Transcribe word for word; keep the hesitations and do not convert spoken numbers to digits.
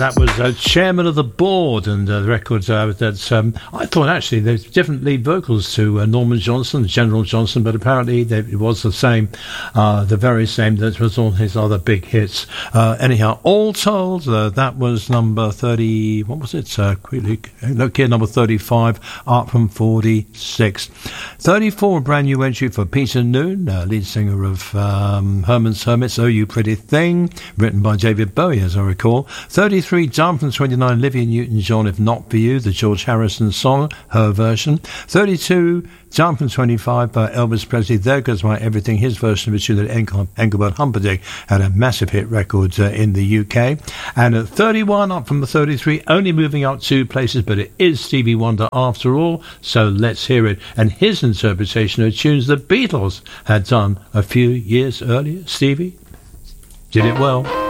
That was uh, chairman of the board, and uh, the record uh, that um, I thought actually there's different lead vocals to uh, Norman Johnson, General Johnson, but apparently they, it was the same, uh, the very same that was on his other big hits. Uh, anyhow, all told, uh, that was number thirty. What was it? Uh, quickly, look here, number thirty-five, up from forty-six. thirty-four, a brand new entry for Peter Noone, uh, lead singer of um, Herman's Hermits, "Oh You Pretty Thing," written by David Bowie, as I recall. thirty-three, down from twenty-nine, Olivia Newton-John, "If Not For You," the George Harrison song, her version. thirty-two, down from twenty-five, by Elvis Presley, "There Goes My Everything," his version of a tune that Engel- Engelbert Humperdinck had a massive hit record uh, in the U K. And at thirty-one, up from the thirty-three, only moving up two places, but it is Stevie Wonder after all, so let's hear it. And his interpretation of tunes the Beatles had done a few years earlier. Stevie did it well.